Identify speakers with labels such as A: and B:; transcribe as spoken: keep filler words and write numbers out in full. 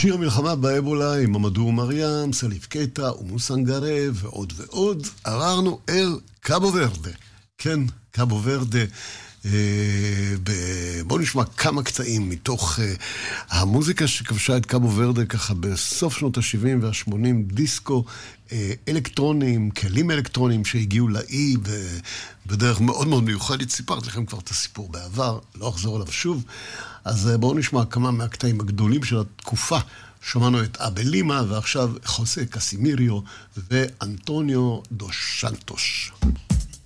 A: שיר מלחמה באבולה עם ממדור מריאם, סליף קטע ומוסנגרה ועוד ועוד. עברנו אל קאבו ורדה. כן, קאבו ורדה. בואו נשמע כמה קטעים מתוך המוזיקה שכבשה את קאבו ורדה ככה בסוף שנות ה-שבעים וה-שמונים, דיסקו, אלקטרונים, כלים אלקטרונים שהגיעו לאי בדרך מאוד מאוד מיוחדת. סיפרתי לכם כבר את הסיפור בעבר, לא אחזור עליו שוב. אז בואו נשמע כמה מהקטעים הגדולים של התקופה. שמענו את אבלימה ועכשיו חוסה קסימיריו ואנטוניו דוס סנטוס.